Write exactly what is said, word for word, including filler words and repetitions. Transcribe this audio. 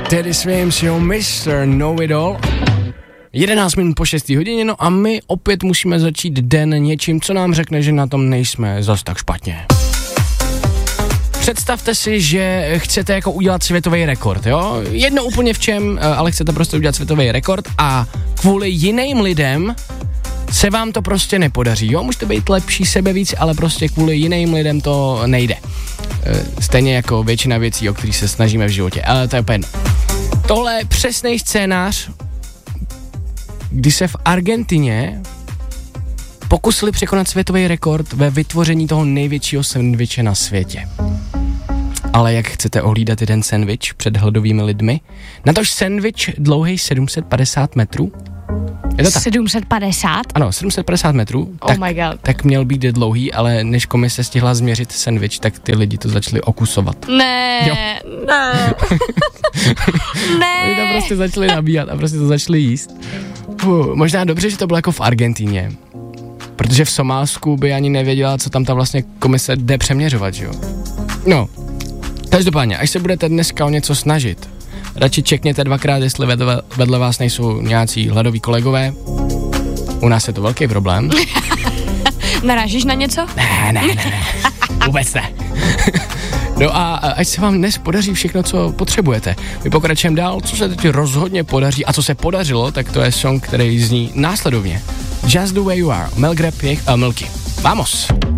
Teddy Swims, jo, mister Know-It-All. jedenáct minut po šesté hodině, no a my opět musíme začít den něčím, co nám řekne, že na tom nejsme zas tak špatně. Představte si, že chcete jako udělat světový rekord, jo? Jedno úplně v čem, ale chcete prostě udělat světový rekord a kvůli jiným lidem se vám to prostě nepodaří, jo? Můžete být lepší, sebevíc, ale prostě kvůli jiným lidem to nejde. Stejně jako většina věcí, o kterých se snažíme v životě, ale to je úplně jedno. Tohle je přesnej scénář, kdy se v Argentině pokusili překonat světový rekord ve vytvoření toho největšího sendviče na světě. Ale jak chcete ohlídat jeden sendvič před hladovými lidmi? Natož sendvič dlouhý sedm set padesát metrů? Je to tak? sedm set padesát? Ano, sedm set padesát metrů. Oh tak, my god. tak měl být dlouhý, ale než komise stihla změřit sendvič, tak ty lidi to začali okusovat. Ne, Jo. ne, ne. Oni to prostě začali nabíhat a prostě to začali jíst. Fuh, možná dobře, že to bylo jako v Argentíně. Protože v Somálsku by ani nevěděla, co tam ta vlastně komise jde přeměřovat, že jo? No, každopádně, až se budete dneska o něco snažit, radši čekněte dvakrát, jestli vedle, vedle vás nejsou nějací hladoví kolegové. U nás je to velký problém. Narážíš na něco? Ne, ne, ne, ne. Vůbec ne. No a až se vám dnes podaří všechno, co potřebujete. My pokračujeme dál, co se teď rozhodně podaří a co se podařilo, tak to je song, který zní následovně. Just the way you are, Mel Grab a Milky. Vamos!